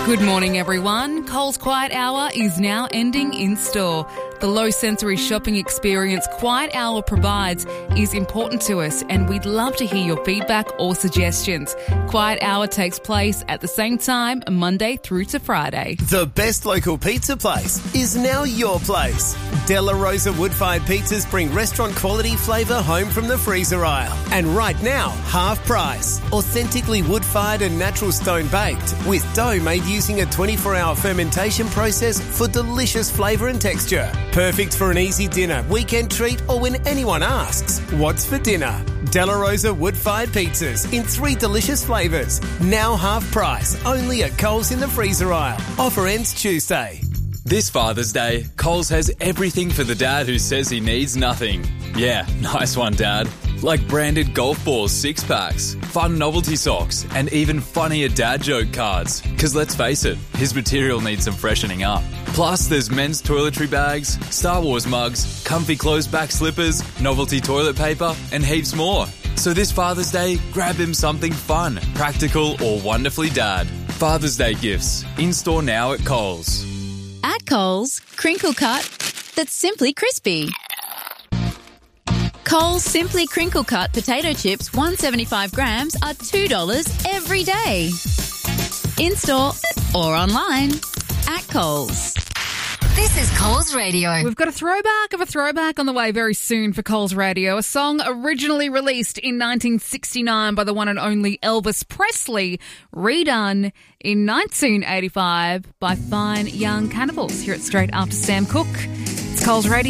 Good morning, everyone. Coles Quiet Hour is now ending in store. The low-sensory shopping experience Quiet Hour provides is important to us, and we'd love to hear your feedback or suggestions. Quiet Hour takes place at the same time, Monday through to Friday. The best local pizza place is now your place. Della Rosa wood-fired pizzas bring restaurant-quality flavour home from the freezer aisle. And right now, half price. Authentically wood-fired and natural stone-baked, with dough made using a 24-hour fermentation process for delicious flavour and texture. Perfect for an easy dinner, weekend treat, or when anyone asks, what's for dinner? Della Rosa wood-fired pizzas in 3 delicious flavours. Now half price, only at Coles in the freezer aisle. Offer ends Tuesday. This Father's Day, Coles has everything for the dad who says he needs nothing. Yeah, nice one, Dad. Like branded golf balls 6-packs, fun novelty socks, and even funnier dad joke cards. Because let's face it, his material needs some freshening up. Plus, there's men's toiletry bags, Star Wars mugs, comfy closed back slippers, novelty toilet paper, and heaps more. So this Father's Day, grab him something fun, practical, or wonderfully dad. Father's Day gifts, in store now at Coles. At Coles, crinkle cut that's simply crispy. Coles Simply Crinkle Cut potato chips, 175 grams, are $2 every day. In-store or online at Coles. This is Coles Radio. We've got a throwback on the way very soon for Coles Radio. A song originally released in 1969 by the one and only Elvis Presley, redone in 1985 by Fine Young Cannibals. Here it's straight after Sam Cooke. It's Coles Radio.